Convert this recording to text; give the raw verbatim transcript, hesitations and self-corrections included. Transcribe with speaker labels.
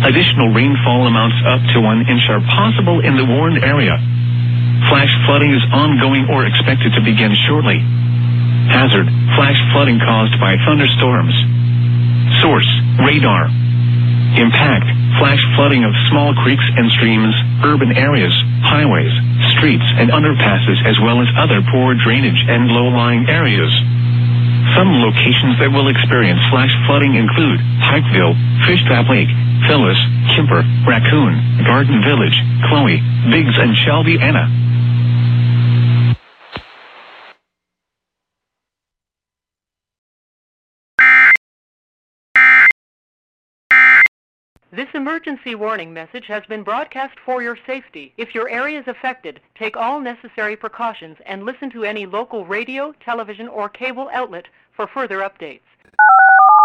Speaker 1: Additional rainfall amounts up to one inch are possible in the warned area. Flash flooding is ongoing or expected to begin shortly. Hazard, flash flooding caused by thunderstorms. Source, radar. Impact, flash flooding of small creeks and streams, urban areas, highways, streets and underpasses as well as other poor drainage and low-lying areas. Some locations that will experience flash flooding include Pikeville, Fishtrap Lake, Phyllis, Kemper, Raccoon, Garden Village, Chloe, Biggs and Shelby Anna.
Speaker 2: This emergency warning message has been broadcast for your safety. If your area is affected, take all necessary precautions and listen to any local radio, television, or cable outlet for further updates.